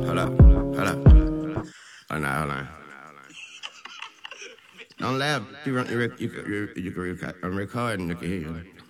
Hold up, hold up. Hold on. Don't laugh. You can record and you can hear you.